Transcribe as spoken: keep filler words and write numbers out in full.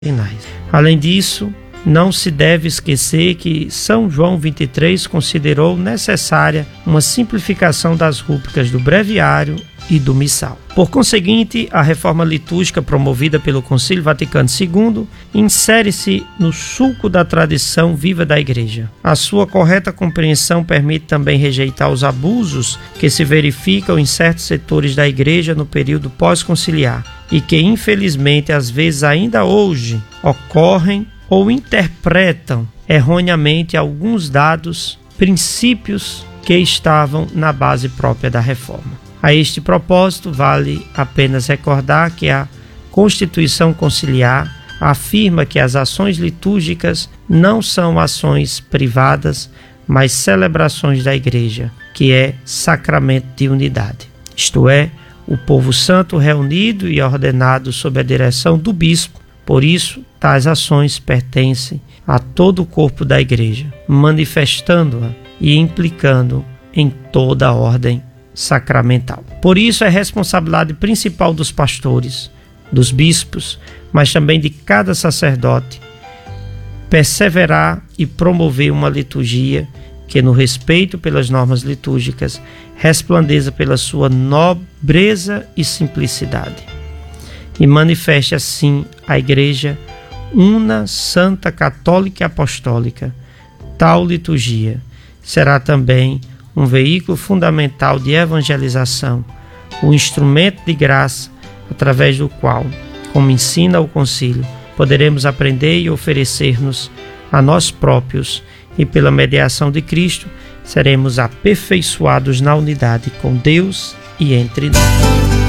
finais. Além disso, não se deve esquecer que São João vinte e três considerou necessária uma simplificação das rúbricas do breviário e do missal. Por conseguinte, a reforma litúrgica promovida pelo Concílio Vaticano segundo insere-se no sulco da tradição viva da Igreja. A sua correta compreensão permite também rejeitar os abusos que se verificam em certos setores da Igreja no período pós-conciliar e que, infelizmente, às vezes ainda hoje ocorrem ou interpretam erroneamente alguns dados, princípios que estavam na base própria da reforma. A este propósito, vale apenas recordar que a Constituição Conciliar afirma que as ações litúrgicas não são ações privadas, mas celebrações da Igreja, que é sacramento de unidade. Isto é, o povo santo reunido e ordenado sob a direção do bispo. Por isso, tais ações pertencem a todo o corpo da Igreja, manifestando-a e implicando em toda a ordem sacramental. Por isso, é responsabilidade principal dos pastores, dos bispos, mas também de cada sacerdote, perseverar e promover uma liturgia que, no respeito pelas normas litúrgicas, resplandeça pela sua nobreza e simplicidade, e manifeste assim a Igreja una, santa, católica e apostólica. Tal liturgia será também um veículo fundamental de evangelização, um instrumento de graça através do qual, como ensina o Concílio, poderemos aprender e oferecer-nos a nós próprios e, pela mediação de Cristo, seremos aperfeiçoados na unidade com Deus e entre nós.